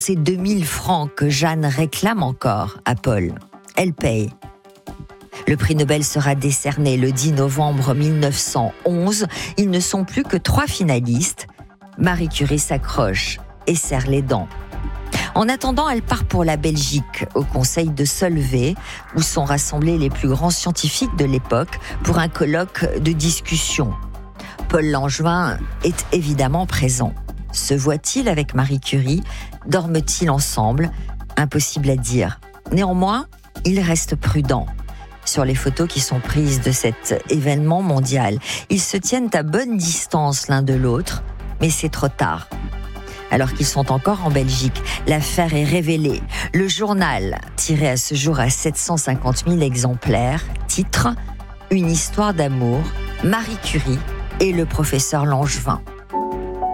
C'est 2000 francs que Jeanne réclame encore à Paul. Elle paye. Le prix Nobel sera décerné le 10 novembre 1911. Ils ne sont plus que 3 finalistes. Marie Curie s'accroche et serre les dents. En attendant, elle part pour la Belgique, au conseil de Solvay, où sont rassemblés les plus grands scientifiques de l'époque pour un colloque de discussion. Paul Langevin est évidemment présent. Se voit-il avec Marie Curie? Dorment-ils ensemble? Impossible à dire. Néanmoins, il reste prudent. Sur les photos qui sont prises de cet événement mondial, ils se tiennent à bonne distance l'un de l'autre, mais c'est trop tard. Alors qu'ils sont encore en Belgique, l'affaire est révélée. Le journal, tiré à ce jour à 750 000 exemplaires, titre « Une histoire d'amour, Marie Curie et le professeur Langevin ».